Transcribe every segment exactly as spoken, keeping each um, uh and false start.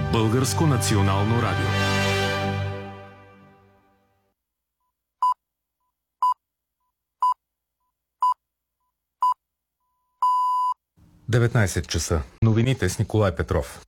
Българско национално радио. деветнайсет часа. Новините с Николай Петров.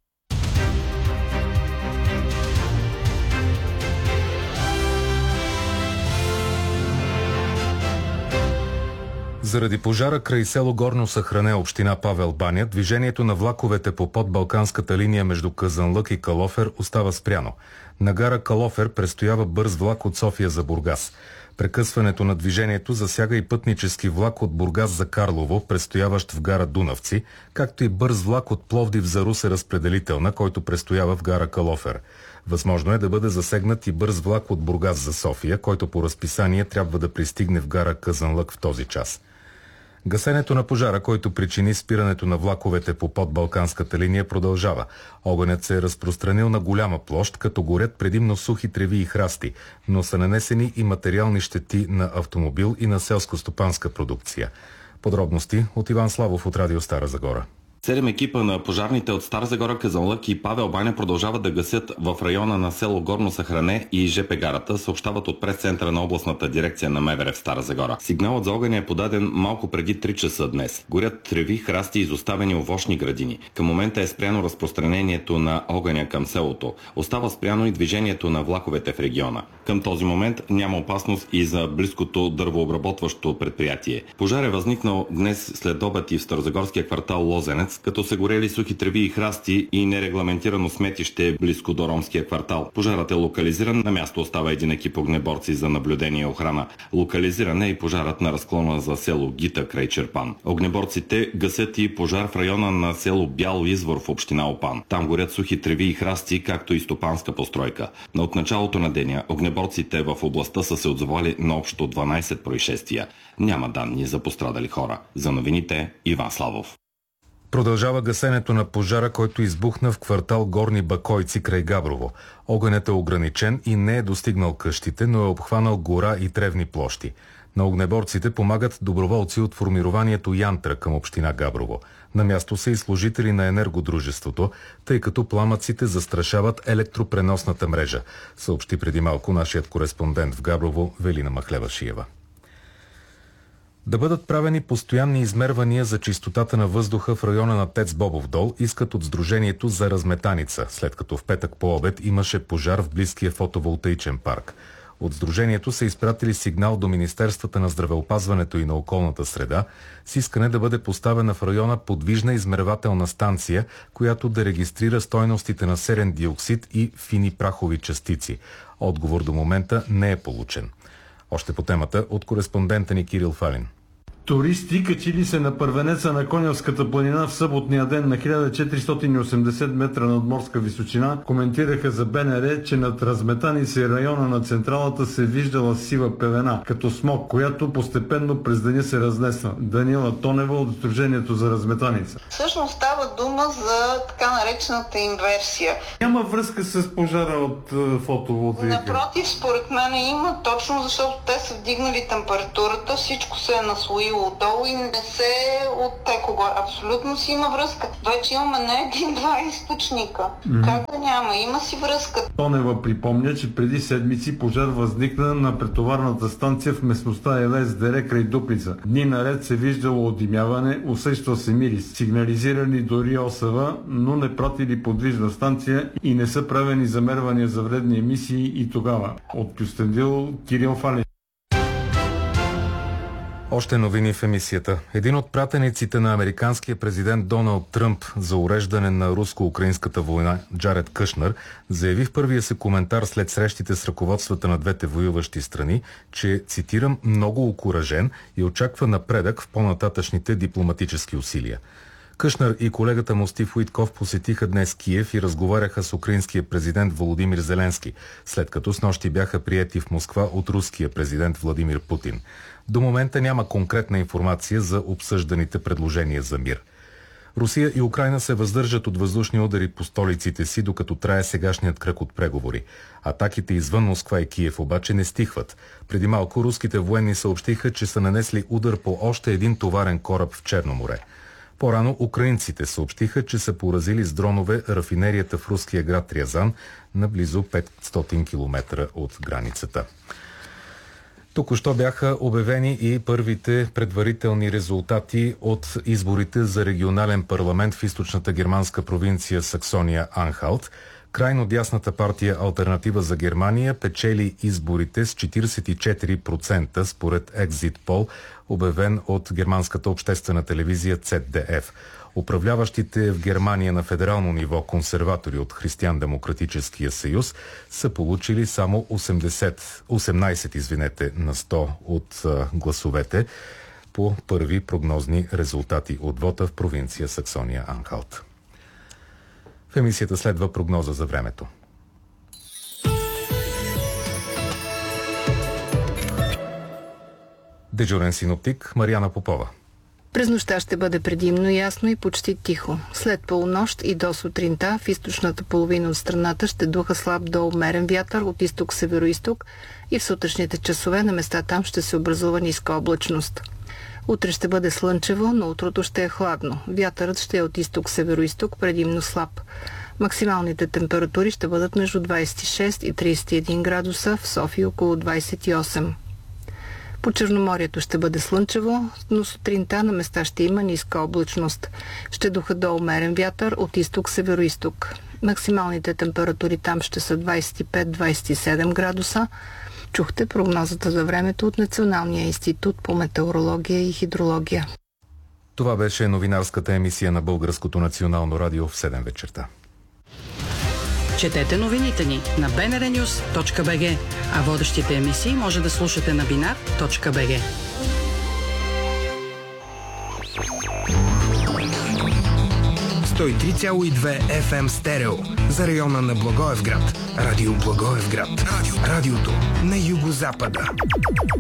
Заради пожара край село Горно Сахране, община Павел баня, движението на влаковете по подбалканската линия между Казанлък и Калофер остава спряно. На гара Калофер престоява бърз влак от София за Бургас. Прекъсването на движението засяга и пътнически влак от Бургас за Карлово, престояващ в гара Дунавци, както и бърз влак от Пловдив за Русе разпределителна, който престоява в гара Калофер. Възможно е да бъде засегнат и бърз влак от Бургас за София, който по разписание трябва да пристигне в гара Казанлък в този час. Гасенето на пожара, който причини спирането на влаковете по подбалканската линия, продължава. Огънят се е разпространил на голяма площ, като горят предимно сухи треви и храсти, но са нанесени и материални щети на автомобил и на селско-стопанска продукция. Подробности от Иван Славов от Радио Стара Загора. Седем екипа на пожарните от Стара Загора, Казанлък и Павел баня продължават да гасят в района на село Горно Сахране и ЖП гарата, съобщават от прес-центъра на областната дирекция на МВР в Стара Загора. Сигналът за огъня е подаден малко преди три часа днес. Горят треви, храсти и изоставени овощни градини. Към момента е спряно разпространението на огъня към селото. Остава спряно и движението на влаковете в региона. Към този момент няма опасност и за близкото дървообработващо предприятие. Пожар е възникнал днес след обед и в старозагорския квартал Лозенец, като се горели сухи треви и храсти и нерегламентирано сметище близко до ромския квартал. Пожарът е локализиран, на място остава един екип огнеборци за наблюдение и охрана. Локализиран е и пожарът на разклона за село Гита край Черпан. Огнеборците гасят и пожар в района на село Бял извор в община Опан. Там горят сухи треви и храсти, както и стопанска постройка. Но от началото на деня огнеборците в областта са се отзовали на общо дванайсет происшествия. Няма данни за пострадали хора. За новините Иван Славов. Продължава гасенето на пожара, който избухна в квартал Горни Бакойци край Габрово. Огънят е ограничен и не е достигнал къщите, но е обхванал гора и тревни площи. На огнеборците помагат доброволци от формированието Янтра към община Габрово. На място са и служители на енергодружеството, тъй като пламъците застрашават електропреносната мрежа, съобщи преди малко нашият кореспондент в Габрово Велина Махлева-Шиева. Да бъдат правени постоянни измервания за чистотата на въздуха в района на ТЕЦ Бобов дол искат от Сдружението за разметаница, след като в петък по обед имаше пожар в близкия фотоволтаичен парк. От Сдружението са изпратили сигнал до Министерствата на здравеопазването и на околната среда с искане да бъде поставена в района подвижна измервателна станция, която да регистрира стойностите на серен диоксид и фини прахови частици. Отговор до момента не е получен. Още по темата от кореспондента ни Кирил Фалин. Туристи качили се на първенеца на Конявската планина в съботния ден на хиляда четиристотин и осемдесет метра надморска височина коментираха за БНР, че над разметаница и района на централата се виждала сива пелена, като смог, която постепенно през деня се разнесва. Даниела Тонева от Сдружението за разметаница. Всъщност става дума за така наречената инверсия. Няма връзка с пожара от фотоволтаика? Напротив, според мен има, точно защото те са вдигнали температурата, всичко се е наслоило отдолу и не се оттекло. Абсолютно си има връзка. Вече имаме не един-два източника. Mm-hmm. Как да няма? Има си връзка. Тонева припомня, че преди седмици пожар възникна на претоварната станция в местността Елес Дере край Дупница. Дни наред се виждало одимяване, усещал се мирис. Сигнализирали до РИОСВ, но не пратили подвижна станция и не са правени замервания за вредни емисии и тогава. От Кюстендил, Кирил Фалин. Още новини в емисията. Един от пратениците на американския президент Доналд Тръмп за уреждане на руско-украинската война, Джаред Кушнер, заяви в първия си коментар след срещите с ръководствата на двете воюващи страни, че, цитирам, много окуражен и очаква напредък в по-нататъчните дипломатически усилия. Кушнер и колегата му Стив Уитков посетиха днес Киев и разговаряха с украинския президент Володимир Зеленски, след като снощи бяха приети в Москва от руския президент Владимир Путин. До момента няма конкретна информация за обсъжданите предложения за мир. Русия и Украйна се въздържат от въздушни удари по столиците си, докато трае сегашният кръг от преговори. Атаките извън Москва и Киев обаче не стихват. Преди малко руските военни съобщиха, че са нанесли удар по още един товарен кораб в Черно море. По-рано украинците съобщиха, че са поразили с дронове рафинерията в руския град Рязан на близо петстотин километра от границата. Току-що бяха обявени и първите предварителни резултати от изборите за регионален парламент в източната германска провинция Саксония-Анхалт. Крайно дясната партия Алтернатива за Германия печели изборите с четиридесет и четири процента според Екзит Пол, обявен от германската обществена телевизия Цет Де Еф. Управляващите в Германия на федерално ниво консерватори от Християн-демократическия съюз са получили само осемдесет, осемнадесет извинете, на сто от а, гласовете по първи прогнозни резултати от вота в провинция Саксония-Анхалт. В емисията следва прогноза за времето. Дежурен синоптик Мариана Попова. През нощта ще бъде предимно ясно и почти тихо. След полунощ и до сутринта в източната половина от страната ще духа слаб до умерен вятър от изток-североизток и в сутрешните часове на места там ще се образува ниска облачност. Утре ще бъде слънчево, но утрото ще е хладно. Вятърът ще е от изток-североизток, предимно слаб. Максималните температури ще бъдат между двадесет и шест и тридесет и един градуса, в София около двадесет и осем. По Черноморието ще бъде слънчево, но сутринта на места ще има ниска облачност. Ще духа до умерен вятър от изток-североизток. Максималните температури там ще са двадесет и пет до двадесет и седем градуса. Чухте прогнозата за времето от Националния институт по метеорология и хидрология. Това беше новинарската емисия на Българското национално радио в седем вечерта. Четете новините ни на би ен ар нюз точка би джи, а водещите емисии може да слушате на бинар точка би джи. сто и три цяло и две еф ем стерео за района на Благоевград. Радио Благоевград. Радиото на югозапада.